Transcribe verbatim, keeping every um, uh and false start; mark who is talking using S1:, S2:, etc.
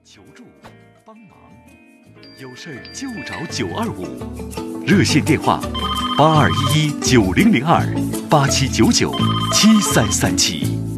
S1: 求助、帮忙，有事就找九二五，热线电话八二一一九零零二八七九九七三三七。